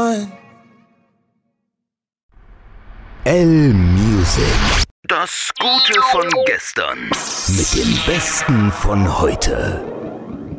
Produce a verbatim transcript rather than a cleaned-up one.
mine. L-Music. Das Gute von gestern. Mit dem Besten von heute.